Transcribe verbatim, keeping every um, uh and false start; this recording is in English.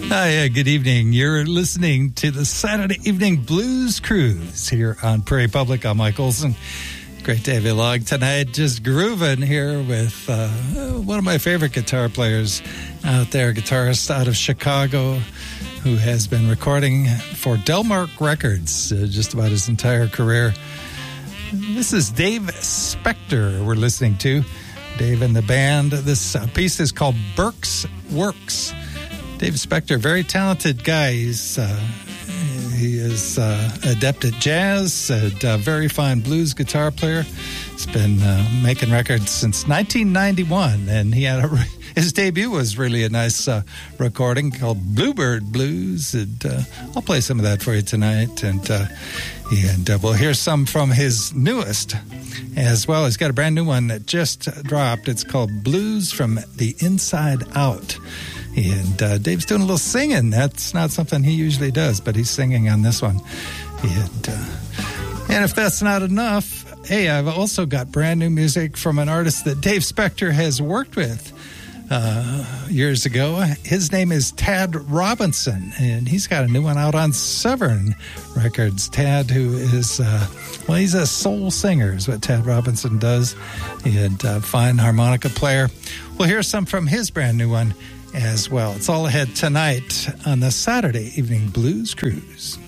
Hi, good evening. You're listening to the Saturday Evening Blues Cruise here on Prairie Public. I'm Mike Olson. Great to have you along tonight. Just grooving here with uh, one of my favorite guitar players out there, a guitarist out of Chicago who has been recording for Delmark Records uh, just about his entire career. This is Dave Spector we're listening to. Dave and the band. This uh, piece is called Burke's Works. Dave Spector, very talented guy. He's, uh, he is uh, adept at jazz, a uh, very fine blues guitar player. He's been uh, making records since nineteen ninety-one, and he had a, his debut was really a nice uh, recording called Bluebird Blues. And uh, I'll play some of that for you tonight, and uh, and uh, we'll hear some from his newest as well. He's got a brand new one that just dropped. It's called Blues from the Inside Out. And uh, Dave's doing a little singing. That's not something he usually does, but he's singing on this one. And, uh, and if that's not enough, hey, I've also got brand new music from an artist that Dave Spector has worked with uh, years ago. His name is Tad Robinson, and he's got a new one out on Severn Records. Tad, who is, uh, well, he's a soul singer is what Tad Robinson does, and a fine harmonica player. We'll hear some from his brand new one as well. It's all ahead tonight on the Saturday Evening Blues Cruise.